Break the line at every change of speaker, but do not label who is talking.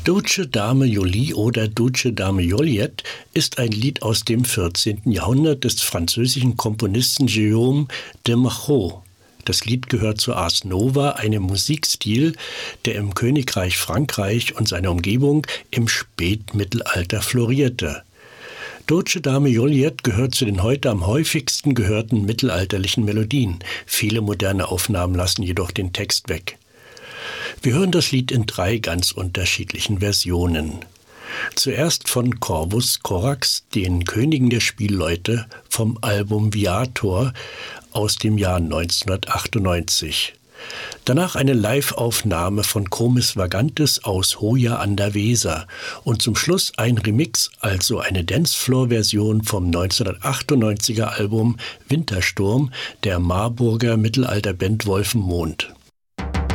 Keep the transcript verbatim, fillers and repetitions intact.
Duce Dame Jolie oder Duce Dame Joliette ist ein Lied aus dem vierzehnten Jahrhundert des französischen Komponisten Guillaume de Machaut. Das Lied gehört zur Ars Nova, einem Musikstil, der im Königreich Frankreich und seiner Umgebung im Spätmittelalter florierte. Duce Dame Joliette gehört zu den heute am häufigsten gehörten mittelalterlichen Melodien. Viele moderne Aufnahmen lassen jedoch den Text weg. Wir hören das Lied in drei ganz unterschiedlichen Versionen. Zuerst von Corvus Corax, den Königen der Spielleute, vom Album Viator aus dem Jahr neunzehnhundertachtundneunzig. Danach eine Live-Aufnahme von Comis Vagantes aus Hoya an der Weser und zum Schluss ein Remix, also eine Dancefloor-Version vom neunzehnhundertachtundneunziger Album Wintersturm der Marburger Mittelalterband Wolfenmond.